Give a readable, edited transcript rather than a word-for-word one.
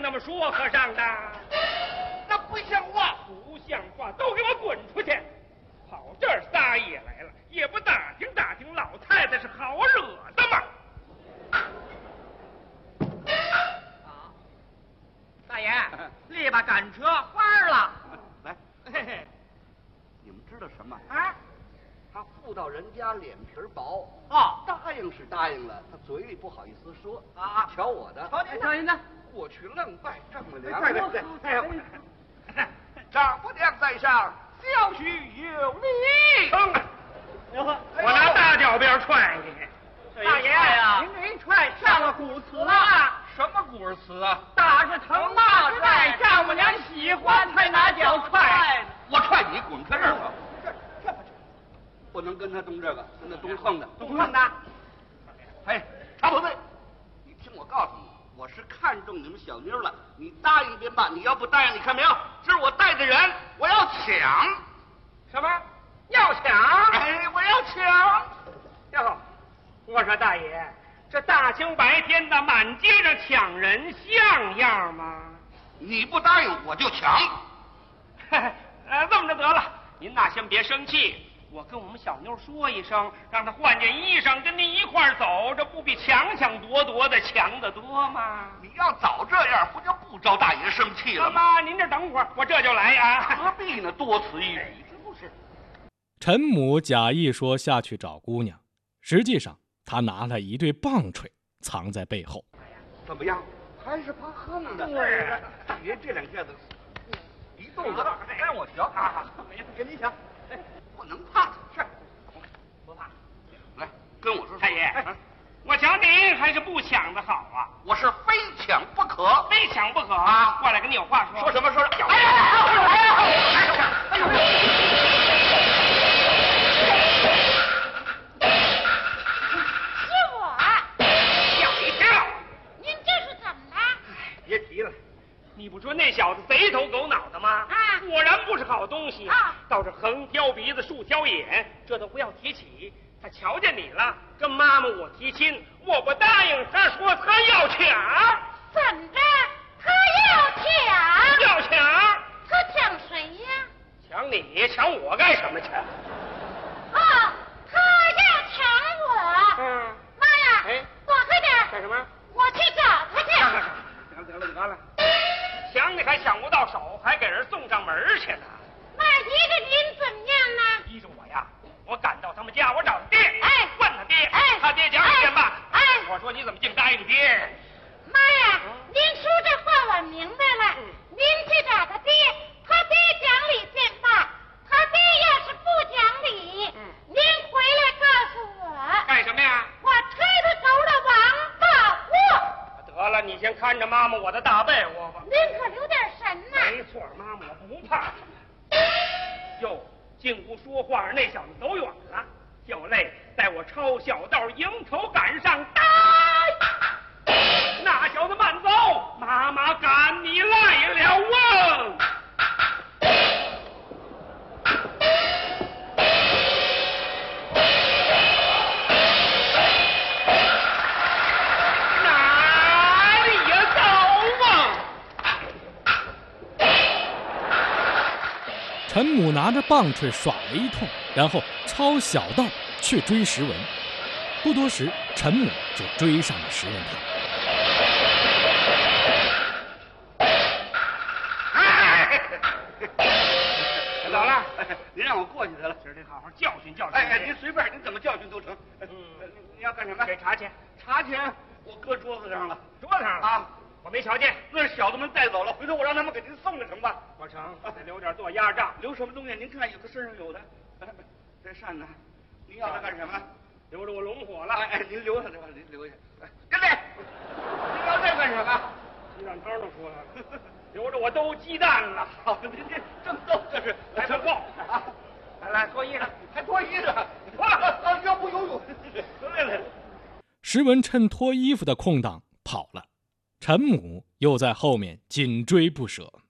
那么说和尚的？ 那不像话！ 不像话，都给我滚出去！跑这儿撒野来了，也不打听打听老太太是好惹的吗？ 大爷，力把赶车翻了。 来， 嘿嘿， 你们知道什么？ 啊， 他妇道人家脸皮薄，答应是答应了，他嘴里不好意思说啊。 瞧我的， 瞧您的， 过去愣拜丈母娘。 对， 丈母娘在上，小婿有礼。 我拿大脚鞭踹你！ 大爷呀，您这一踹上了古词了。 什么古词啊？ 打是疼，骂是爱，丈母娘喜欢才拿脚踹。 我踹你，滚开这儿吧！这不能跟他动这个，跟他动横的， 动横的。 哎，查不对，你听我告诉你，我是看中你们小妞了，你答应便罢，你要不答应，你看没有？这是我带的人，我要抢。 什么？要抢？ 哎，我要抢！ 哟，我说大爷，这大清白天的满街上抢人像样吗？ 你不答应我就抢。 这么着得了，您呐先别生气，我跟我们小妞说一声，让她换件衣裳跟您一块儿走，这不比抢抢夺夺的强得多吗？ 你要早这样，不就不招大爷生气了吗？ 妈，您这等会儿，我这就来啊！ 何必呢？多此一举，是不是？ 陈母假意说下去找姑娘，实际上他拿了一对棒槌藏在背后。 怎么样？还是怕横的。 对， 爷这两下子一动子让我瞧， 跟你抢， 不能怕。 是，不怕。 来，跟我说， 太爷，我抢你还是不抢的好啊？ 我是非抢不可， 非抢不可啊！过来跟你有话说。 说什么？说什么？ 别提了，你不说那小子贼头狗脑的吗？果然不是好东西倒是横挑鼻子竖挑眼，这都不要提起。他瞧见你了，跟妈妈我提亲，我不答应，他说他要抢。 怎着？他要抢？ 要抢？ 他抢谁呀？ 抢你？抢我干什么去？ 他要抢我。妈呀！躲开点！ 干什么？ 我去找他去。 得了，抢你还抢不到手，还给人送上门去呢。 那依着您怎么样呢？ 依着我呀，我赶到他们家，我找他爹，问他爹，他爹讲一遍吧。我说你怎么净答应爹？ 妈呀，您说这话我明白了。您去找他爹，他爹讲理便罢，他爹要是不讲理，您回来告诉我。 干什么呀？ 我推他头的王八货。 得了，你先看着妈妈我的大被窝吧。 您可留点神呐！ 没错，妈妈我不怕。哟，进屋说话那小子走远了，就累带我抄小道迎头赶上，呆！那小子慢走，妈妈赶你来了啊！ 陈母拿着棒槌耍了一通，然后抄小道去追石文。不多时，陈母就追上了石文他。走了， 您让我过去得了， 今儿得好好教训教训。 您随便，您怎么教训都成。你要干什么？ 给茶钱。 茶钱我搁桌子上了。 桌子上了啊？我没瞧见， 那小子们带走了，回头我让他们给您送了成吧？ 不成，得留点做压账。 留什么东西？您看，有的身上有的。这扇呢？您要它干什么？ 留着我龙火了。 您留下这吧，您留下。跟这，您要这干什么？ 鸡蛋汤都出来了，留着我兜鸡蛋了。 好，您这正逗，这是来不够啊！来脱衣裳， 还脱衣裳？要不游泳？来。 石文趁脱衣服的空档跑了。陈母又在后面紧追不舍。